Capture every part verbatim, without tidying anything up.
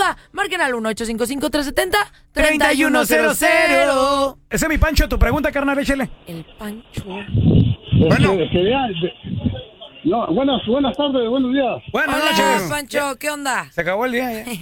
duda, marquen al uno ocho cinco cinco, tres siete cero, tres uno cero cero. Ese es mi Pancho, tu pregunta, carnal, échale. El Pancho. Bueno, quería... No, buenas, buenas tardes, buenos días. Buenas Hola, noches. Pancho, ¿qué onda? Se acabó el día ya.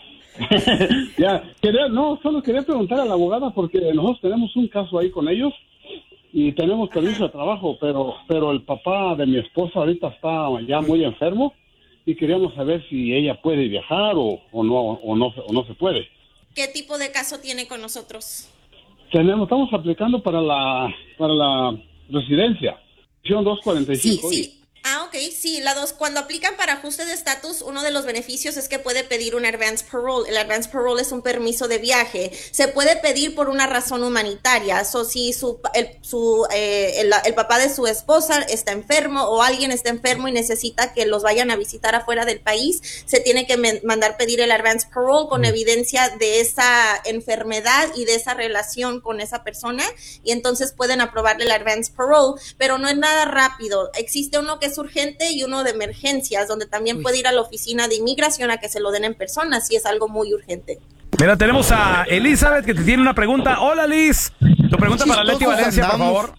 Ya, quería, no, solo quería preguntar a la abogada porque nosotros tenemos un caso ahí con ellos y tenemos permiso de trabajo, pero pero el papá de mi esposa ahorita está ya muy enfermo y queríamos saber si ella puede viajar o, o no o no o no se puede. ¿Qué tipo de caso tiene con nosotros? Tenemos, estamos aplicando para la para la residencia, opción doscientos cuarenta y Sí, cinco. sí. Ah, ok, sí, la dos, cuando aplican para ajuste de estatus, uno de los beneficios es que puede pedir un advance parole. El advance parole es un permiso de viaje. Se puede pedir por una razón humanitaria. So, si su, el, su, eh, el, el papá de su esposa está enfermo o alguien está enfermo y necesita que los vayan a visitar afuera del país, se tiene que me, mandar pedir el advance parole con evidencia de esa enfermedad y de esa relación con esa persona, y entonces pueden aprobarle el advance parole, pero no es nada rápido. Existe uno que es urgente y uno de emergencias, donde también Uy. puede ir a la oficina de inmigración a que se lo den en persona si es algo muy urgente. Mira, tenemos a Elizabeth que te tiene una pregunta. Hola, Liz. Tu pregunta para Leti Valencia, por favor.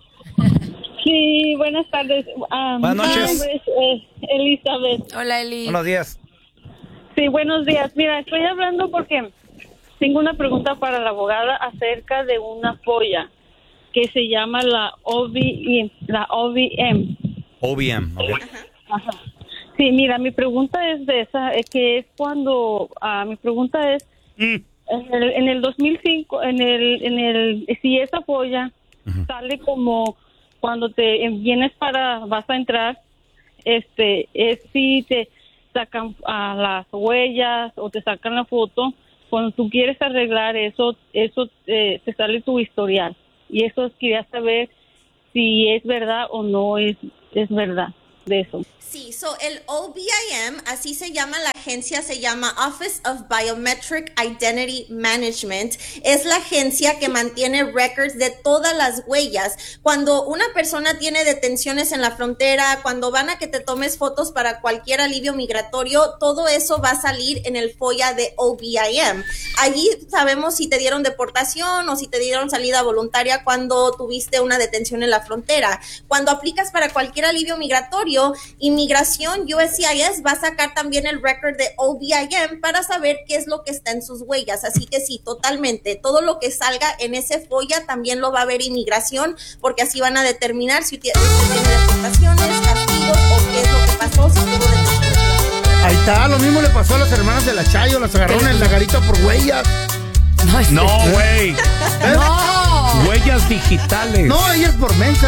Sí, buenas tardes. Um, buenas noches. Mi nombre es eh, Elizabeth. Hola, Eli. Buenos días. Sí, buenos días. Mira, estoy hablando porque tengo una pregunta para la abogada acerca de una folla que se llama la O V M, la O V M. O V M, ok. Ajá. Sí, mira, mi pregunta es de esa, es que es cuando, uh, mi pregunta es, mm. en, el, en el dos mil cinco, en el, en el, si esa folla uh-huh. sale como cuando te vienes para, vas a entrar, este, es si te sacan uh, las huellas o te sacan la foto, cuando tú quieres arreglar eso, eso eh, te sale tu historial. Y eso quería saber si es verdad o no es es verdad de eso. Sí, so el O B I M, así se llama la agencia, se llama Office of Biometric Identity Management. Es la agencia que mantiene records de todas las huellas. Cuando una persona tiene detenciones en la frontera, cuando van a que te tomes fotos para cualquier alivio migratorio, todo eso va a salir en el FOIA de O B I M. Allí sabemos si te dieron deportación o si te dieron salida voluntaria cuando tuviste una detención en la frontera. Cuando aplicas para cualquier alivio migratorio, Inmigración U S C I S va a sacar también el record de O B I M para saber qué es lo que está en sus huellas. Así que sí, totalmente. Todo lo que salga en ese FOIA también lo va a ver Inmigración, porque así van a determinar si tiene deportaciones, castigos o qué es lo que pasó. Si tuvo detenciones. Ahí está, lo mismo le pasó a las hermanas de la Chayo, las agarraron en la garita por huellas. No, güey. No. Huellas digitales. No, ellas por mensa.